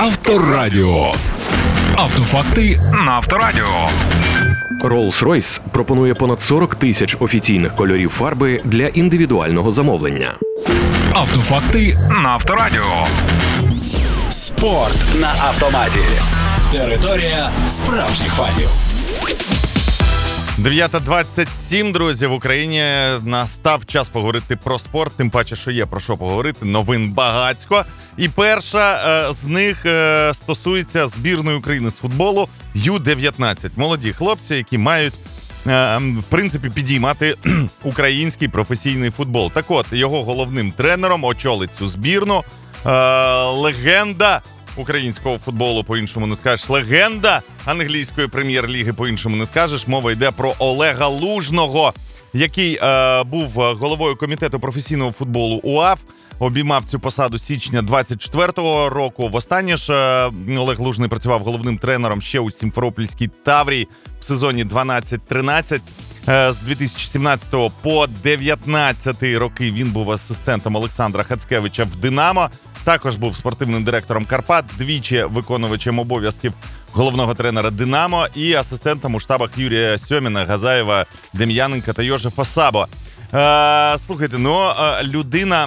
Авторадіо. Автофакти на Авторадіо. Rolls-Royce пропонує понад 40 тисяч офіційних кольорів фарби для індивідуального замовлення. Автофакти на Авторадіо. Спорт на автоматі. Територія справжніх фанів. 9:27, друзі, в Україні настав час поговорити про спорт, тим паче, що є про що поговорити, новин багацько. І перша з них стосується збірної України з футболу Ю-19. Молоді хлопці, які мають, в принципі, підіймати український професійний футбол. Так от, його головним тренером очолить цю збірну легенда українського футболу, по-іншому не скажеш, легенда англійської прем'єр-ліги, по-іншому не скажеш. Мова йде про Олега Лужного, який був головою комітету професійного футболу УАФ, обіймав цю посаду з січня 24-го року. Востаннє ж Олег Лужний працював головним тренером ще у Сімферопольській Таврії в сезоні 12-13. З 2017 по 2019 роки він був асистентом Олександра Хацкевича в «Динамо». Також був спортивним директором «Карпат», двічі виконувачем обов'язків головного тренера «Динамо» і асистентом у штабах Юрія Сьоміна, Газаєва, Дем'яненка та Йожефа Сабо. Слухайте, людина,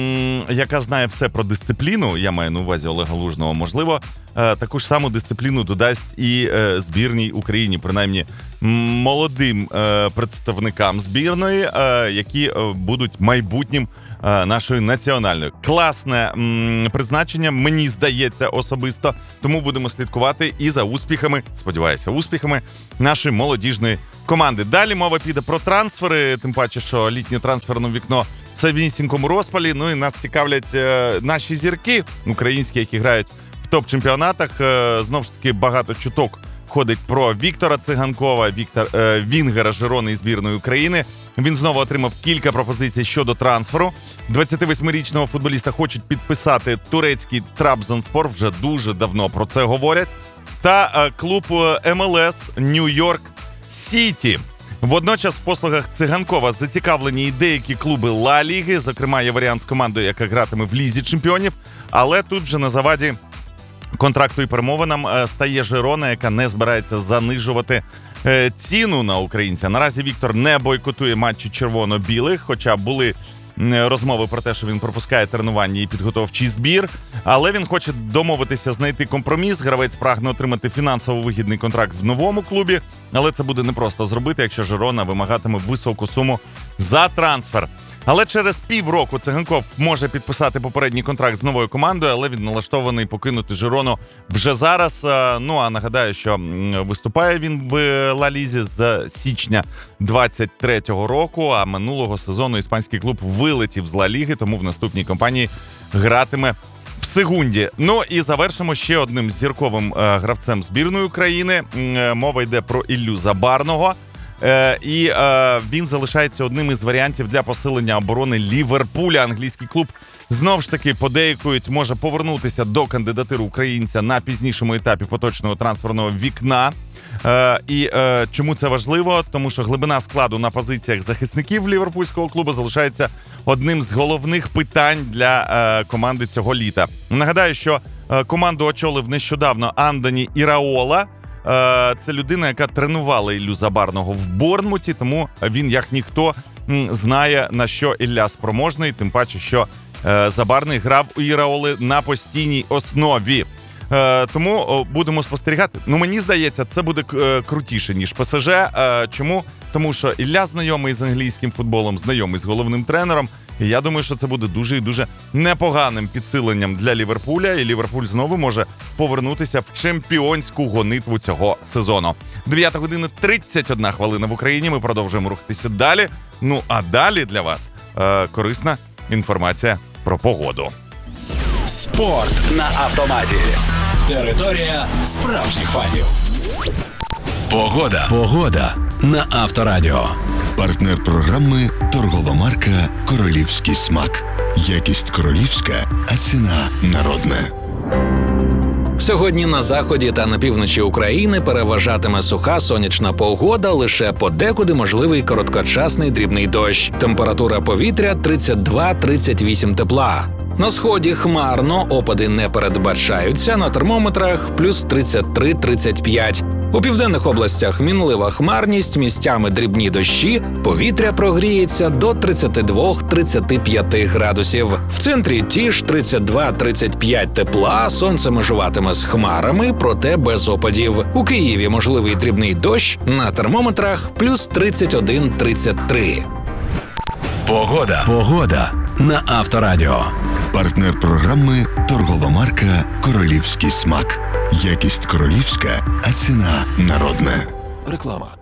яка знає все про дисципліну, я маю на увазі Олега Лужного, можливо, таку ж саму дисципліну додасть і збірній Україні, принаймні молодим представникам збірної, які будуть майбутнім нашою національною. Класне призначення, мені здається особисто, тому будемо слідкувати і за успіхами, сподіваюся, успіхами нашої молодіжної команди. Далі мова піде про трансфери, тим паче, що літнє трансферне вікно в самісінькому розпалі. Ну і нас цікавлять наші зірки українські, які грають в топ-чемпіонатах. Знову ж таки, багато чуток ходить про Віктора Циганкова, вінгера Жирони і збірної України. Він знову отримав кілька пропозицій щодо трансферу. 28-річного футболіста хочуть підписати турецький Трабзонспор, вже дуже давно про це говорять. Та клуб МЛС Нью-Йорк Сіті. Водночас в послугах Циганкова зацікавлені і деякі клуби Ла Ліги, зокрема є варіант з командою, яка гратиме в Лізі чемпіонів, але тут вже на заваді контракту і перемовинам стає Жирона, яка не збирається занижувати ціну на українця. Наразі Віктор не бойкотує матчі червоно-білих, хоча були розмови про те, що він пропускає тренування і підготовчий збір, але він хоче домовитися, знайти компроміс. Гравець прагне отримати фінансово вигідний контракт в новому клубі, але це буде непросто зробити, якщо Жирона вимагатиме високу суму за трансфер. Але через півроку Циганков може підписати попередній контракт з новою командою, але він налаштований покинути Жирону вже зараз. Ну, а нагадаю, що виступає він в Ла Лізі з січня 23-го року, а минулого сезону іспанський клуб вилетів з Ла Ліги, тому в наступній кампанії гратиме в Сегунді. Ну і завершимо ще одним зірковим гравцем збірної України. Мова йде про Іллю Забарного. І він залишається одним із варіантів для посилення оборони Ліверпуля. Англійський клуб, знову ж таки, подейкують, може повернутися до кандидатури українця на пізнішому етапі поточного трансферного вікна. І чому це важливо? Тому що глибина складу на позиціях захисників ліверпульського клубу залишається одним з головних питань для команди цього літа. Нагадаю, що команду очолив нещодавно Андоні Іраола. Це людина, яка тренувала Іллю Забарного в Борнмуті, тому він, як ніхто, знає, на що Ілля спроможний, тим паче, що Забарний грав у Іраоли на постійній основі. Тому будемо спостерігати. Ну, мені здається, це буде крутіше, ніж ПСЖ. Чому? Тому що Ілля знайомий з англійським футболом, знайомий з головним тренером. І я думаю, що це буде дуже і дуже непоганим підсиленням для Ліверпуля. І Ліверпуль знову може повернутися в чемпіонську гонитву цього сезону. 9:31 в Україні. Ми продовжуємо рухатися далі. Ну, а далі для вас корисна інформація про погоду. Спорт на автоматі. Територія справжніх фанів. Погода на Авторадіо. Партнер програми торгова марка «Королівський смак». Якість королівська, а ціна народна. Сьогодні на заході та на півночі України переважатиме суха сонячна погода, лише подекуди можливий короткочасний дрібний дощ. Температура повітря 32-38 тепла. На сході хмарно, опади не передбачаються, на термометрах плюс 33-35. У південних областях мінлива хмарність, місцями дрібні дощі, повітря прогріється до 32-35 градусів. В центрі ті ж 32-35 тепла, сонце межуватиме з хмарами, проте без опадів. У Києві можливий дрібний дощ, на термометрах плюс 31-33. Погода на Авторадіо. Партнер програми торгова марка «Королівський смак». Якість королівська, а ціна народна. Реклама.